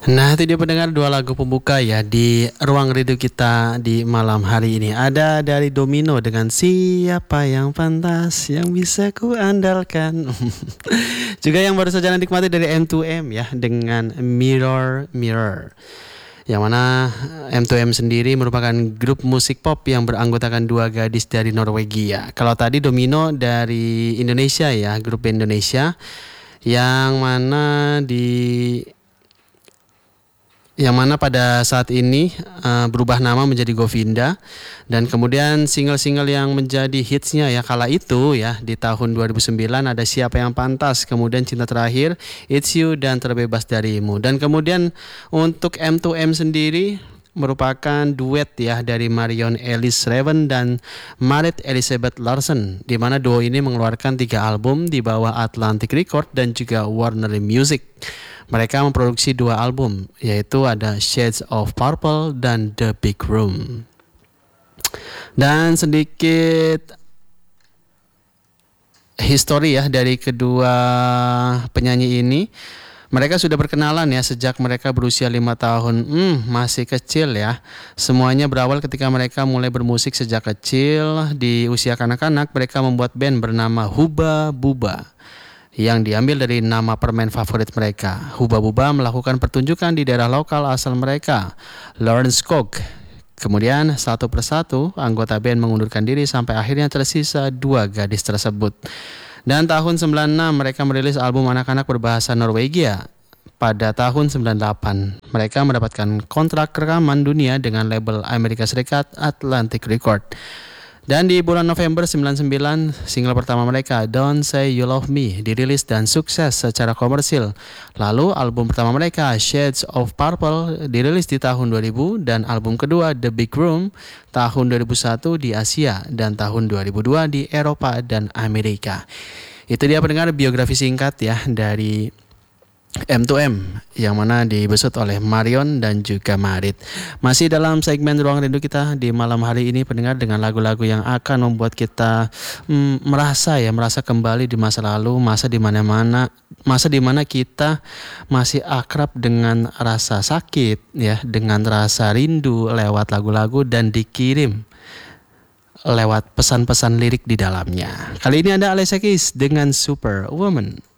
Nah, itu dia pendengar dua lagu pembuka ya di ruang rindu kita di malam hari ini. Ada dari Domino dengan Siapa Yang Pantas Yang Bisa Ku Andalkan. Juga yang baru saja nikmati dari M2M ya dengan Mirror Mirror. Yang mana M2M sendiri merupakan grup musik pop yang beranggotakan dua gadis dari Norwegia. Kalau tadi Domino dari Indonesia ya, grup band Indonesia yang mana pada saat ini berubah nama menjadi Govinda, dan kemudian single-single yang menjadi hitsnya ya kala itu ya di tahun 2009 ada Siapa Yang Pantas, kemudian Cinta Terakhir, It's You, dan Terbebas Darimu. Dan kemudian untuk M2M sendiri merupakan duet ya dari Marion Ellis Raven dan Marit Elizabeth Larsen, di mana duo ini mengeluarkan 3 album di bawah Atlantic Record dan juga Warner Music. Mereka memproduksi 2 album, yaitu ada Shades of Purple dan The Big Room. Dan sedikit history ya dari kedua penyanyi ini. Mereka sudah berkenalan ya sejak mereka berusia 5 tahun. Masih kecil ya. Semuanya berawal ketika mereka mulai bermusik sejak kecil. Di usia kanak-kanak mereka membuat band bernama Hubba Bubba, yang diambil dari nama permen favorit mereka. Hubba Bubba melakukan pertunjukan di daerah lokal asal mereka, Lørenskog. Kemudian satu persatu anggota band mengundurkan diri sampai akhirnya tersisa 2 gadis tersebut. Dan tahun 96 mereka merilis album anak-anak berbahasa Norwegia. Pada tahun 98 mereka mendapatkan kontrak rekaman dunia dengan label Amerika Serikat Atlantic Record. Dan di bulan November 99, single pertama mereka, Don't Say You Love Me, dirilis dan sukses secara komersil. Lalu album pertama mereka, Shades of Purple, dirilis di tahun 2000, dan album kedua, The Big Room, tahun 2001 di Asia, dan tahun 2002 di Eropa dan Amerika. Itu dia pendengar biografi singkat ya dari M2M yang mana dibesut oleh Marion dan juga Marit. Masih dalam segmen Ruang Rindu kita di malam hari ini pendengar, dengan lagu-lagu yang akan membuat kita merasa kembali di masa lalu, masa di mana kita masih akrab dengan rasa sakit ya, dengan rasa rindu lewat lagu-lagu dan dikirim lewat pesan-pesan lirik di dalamnya. Kali ini ada Alicia Keys dengan Superwoman.